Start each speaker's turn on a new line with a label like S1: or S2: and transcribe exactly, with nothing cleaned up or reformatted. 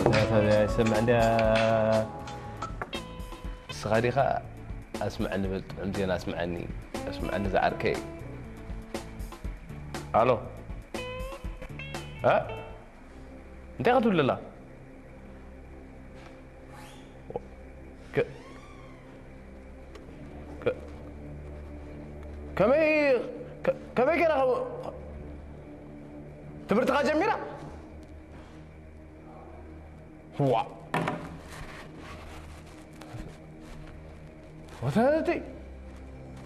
S1: سمعني صغيرة اسمعني بنتي اسمعني اسمعني زعركي الو ها انت قتل لا ك ك كمي كمي كده تبرتقى جميلة هو وثالثي